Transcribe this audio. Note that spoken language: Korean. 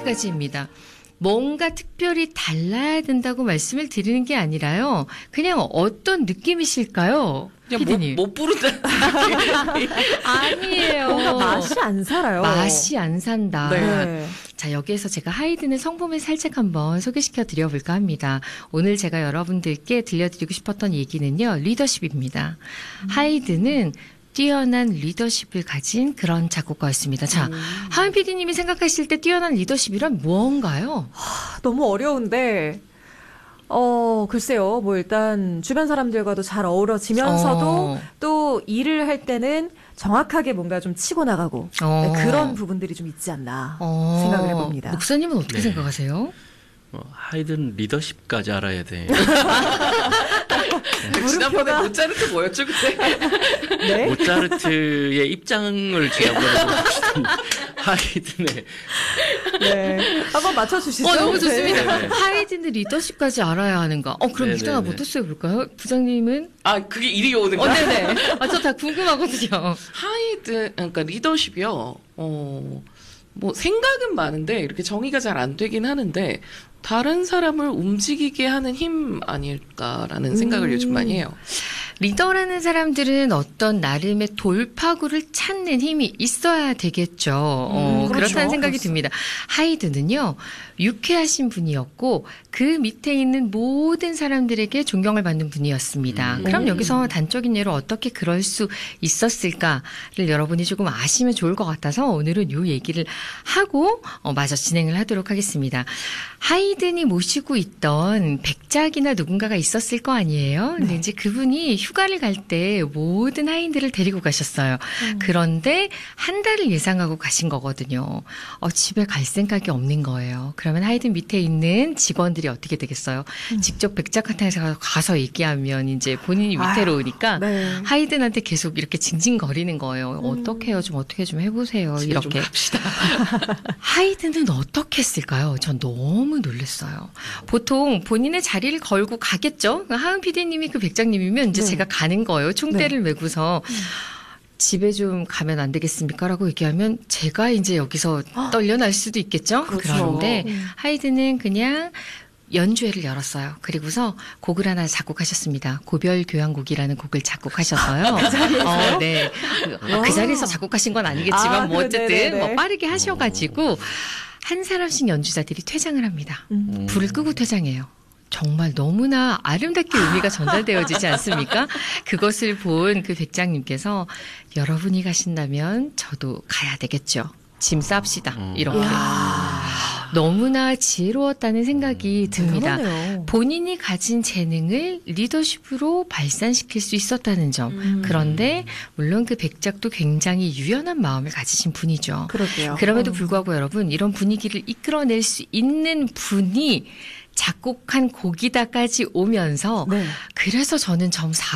가지입니다. 뭔가 특별히 달라야 된다고 말씀을 드리는 게 아니라요. 그냥 어떤 느낌이실까요? 그냥 못 부른다. 아니에요. 뭔가 맛이 안 살아요. 맛이 안 산다. 네. 자, 여기에서 제가 하이든의 성품을 살짝 한번 소개시켜 드려볼까 합니다. 오늘 제가 여러분들께 들려드리고 싶었던 얘기는요. 리더십입니다. 하이든은 뛰어난 리더십을 가진 그런 작곡가였습니다. 자, 하은 PD님이 생각하실 때 뛰어난 리더십이란 무언가요? 너무 어려운데, 글쎄요. 뭐 일단 주변 사람들과도 잘 어우러지면서도 또 일을 할 때는 정확하게 뭔가 좀 치고 나가고 네, 그런 부분들이 좀 있지 않나 생각을 해봅니다. 목사님은 어떻게 생각하세요? 하이든 리더십까지 알아야 돼. 지난번에 모차르트 뭐였죠 그때? 네? 모차르트의 입장을 지난번에 하이든의 네. 한번 맞춰주시죠. 너무 좋습니다. 네. 하이든의 리더십까지 알아야 하는가? 그럼 일단 한번 토스해 볼까요? 부장님은? 그게 이리 오는 거야? 네네. 저 다 궁금하거든요. 하이든, 그러니까 리더십이요. 뭐 생각은 많은데 이렇게 정의가 잘 안 되긴 하는데 다른 사람을 움직이게 하는 힘 아닐까라는 생각을 요즘 많이 해요. 리더라는 사람들은 어떤 나름의 돌파구를 찾는 힘이 있어야 되겠죠. 그렇죠. 그렇다는 생각이 듭니다. 하이든은요, 유쾌하신 분이었고 그 밑에 있는 모든 사람들에게 존경을 받는 분이었습니다. 그럼 여기서 단적인 예로 어떻게 그럴 수 있었을까를 여러분이 조금 아시면 좋을 것 같아서 오늘은 이 얘기를 하고 마저 진행을 하도록 하겠습니다. 하이든이 모시고 있던 백작이나 누군가가 있었을 거 아니에요? 근데 이제 그분이 휴가를 갈 때 모든 하인들을 데리고 가셨어요. 그런데 한 달을 예상하고 가신 거거든요. 집에 갈 생각이 없는 거예요. 그러면 하이든 밑에 있는 직원들이 어떻게 되겠어요? 직접 백작한테 가서 얘기하면 이제 본인이 위태로우니까 네. 하이든한테 계속 이렇게 징징거리는 거예요. 어떻게 해요? 좀 어떻게 좀 해보세요. 이렇게. 좀 합시다. 하이든은 어떻게 했을까요? 전 너무 놀랐어요. 보통 본인의 자리를 걸고 가겠죠? 하은 PD님이 그 백장님이면 이제 제가 가는 거예요. 총대를 메고서. 집에 좀 가면 안 되겠습니까? 라고 얘기하면 제가 이제 여기서 떨려날 수도 있겠죠? 그렇죠. 그런데 하이든은 그냥 연주회를 열었어요. 그리고서 곡을 하나 작곡하셨습니다. 고별교향곡이라는 곡을 작곡하셔서요. 그 자리에서요? 네. 그 자리에서 작곡하신 건 아니겠지만 뭐 어쨌든 네네네. 빠르게 하셔가지고 한 사람씩 연주자들이 퇴장을 합니다. 불을 끄고 퇴장해요. 정말 너무나 아름답게 의미가 전달되어지지 않습니까? 그것을 본 그 백장님께서 여러분이 가신다면 저도 가야 되겠죠. 짐 쌉시다. 이렇게. 너무나 지혜로웠다는 생각이 듭니다. 그러네요. 본인이 가진 재능을 리더십으로 발산시킬 수 있었다는 점. 그런데 물론 그 백작도 굉장히 유연한 마음을 가지신 분이죠. 그러게요. 그럼에도 불구하고 여러분 이런 분위기를 이끌어낼 수 있는 분이 작곡한 곡이다까지 오면서 네. 그래서 저는 점